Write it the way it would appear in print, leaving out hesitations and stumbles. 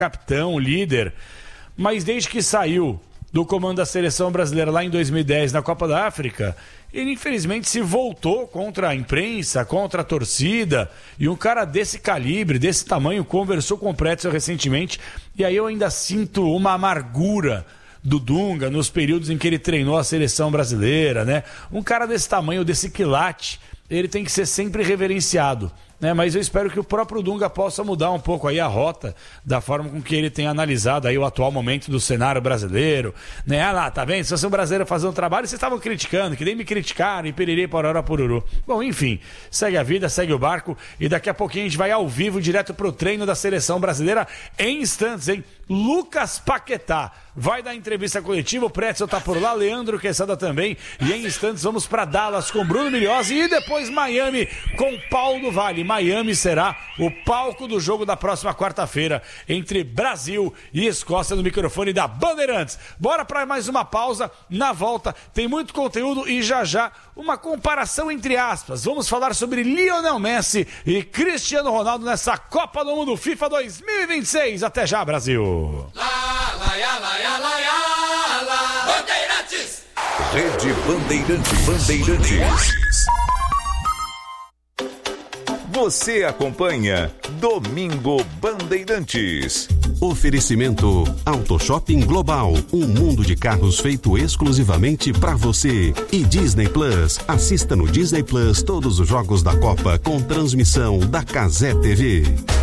capitão, líder, mas desde que saiu do comando da seleção brasileira lá em 2010 na Copa da África, ele infelizmente se voltou contra a imprensa, contra a torcida, e um cara desse calibre, desse tamanho, conversou com o Pretzel recentemente, e aí eu ainda sinto uma amargura do Dunga nos períodos em que ele treinou a seleção brasileira, né? Um cara desse tamanho, desse quilate, ele tem que ser sempre reverenciado, né? Mas eu espero que o próprio Dunga possa mudar um pouco aí a rota da forma com que ele tem analisado aí o atual momento do cenário brasileiro, né? Ah lá, tá vendo? Se fosse um brasileiro fazendo um trabalho, vocês estavam criticando, que nem me criticaram, e pererê, pororó, poruru. Bom, enfim, segue a vida, segue o barco, e daqui a pouquinho a gente vai ao vivo, direto pro treino da seleção brasileira, em instantes, hein? Lucas Paquetá vai dar entrevista coletiva, o Pretzel tá por lá, Leandro Quesada também, e em instantes vamos para Dallas com Bruno Milhozzi e depois Miami com Paulo Vale. Miami será o palco do jogo da próxima quarta-feira entre Brasil e Escócia no microfone da Bandeirantes. Bora para mais uma pausa, na volta tem muito conteúdo e já uma comparação entre aspas. Vamos falar sobre Lionel Messi e Cristiano Ronaldo nessa Copa do Mundo FIFA 2026. Até já, Brasil! Bandeirantes! Rede Bandeirantes. Você acompanha Domingo Bandeirantes. Oferecimento Auto Shopping Global, um mundo de carros feito exclusivamente para você. E Disney Plus, assista no Disney Plus todos os jogos da Copa com transmissão da Cazé TV.